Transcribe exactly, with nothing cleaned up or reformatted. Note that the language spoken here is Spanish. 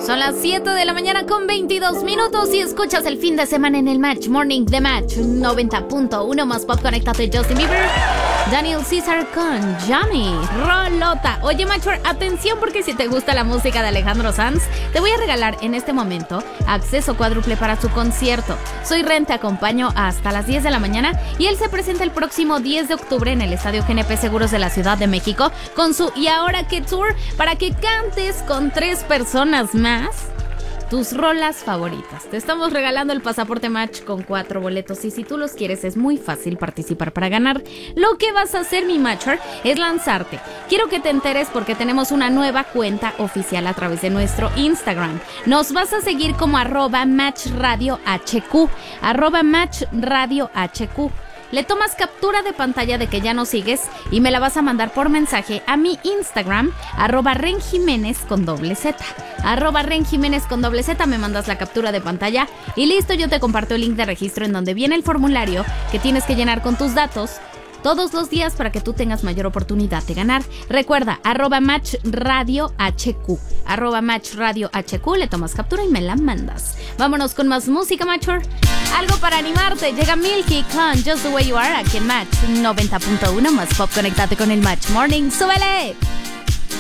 Son las siete de la mañana con veintidós minutos y escuchas el fin de semana en el Match Morning de Match noventa punto uno más pop. Conéctate Justin Bieber, Daniel Caesar con Johnny Rolota. Oye, Matcher, atención, porque si te gusta la música de Alejandro Sanz, te voy a regalar en este momento acceso cuádruple para su concierto. Soy Ren, te acompaño hasta las diez de la mañana y él se presenta el próximo diez de octubre en el Estadio G N P Seguros de la Ciudad de México con su ¿Y ahora qué tour? Para que cantes con tres personas más tus rolas favoritas. Te estamos regalando el pasaporte Match con cuatro boletos y si tú los quieres es muy fácil participar para ganar. Lo que vas a hacer, mi Matcher, es lanzarte. Quiero que te enteres porque tenemos una nueva cuenta oficial a través de nuestro Instagram. Nos vas a seguir como arroba Match Radio H Q, arroba Match Radio H Q. Le tomas captura de pantalla de que ya nos sigues y me la vas a mandar por mensaje a mi Instagram, arroba Ren Jiménez con doble Z. Arroba Ren Jiménez con doble Z, me mandas la captura de pantalla y listo, yo te comparto el link de registro en donde viene el formulario que tienes que llenar con tus datos todos los días para que tú tengas mayor oportunidad de ganar. Recuerda, arroba Match Radio H Q, arroba Match Radio H Q, le tomas captura y me la mandas. Vámonos con más música, Matcher. Algo para animarte, llega Milky con Just The Way You Are aquí en Match noventa punto uno más pop. Conéctate con el Match Morning, ¡súbele!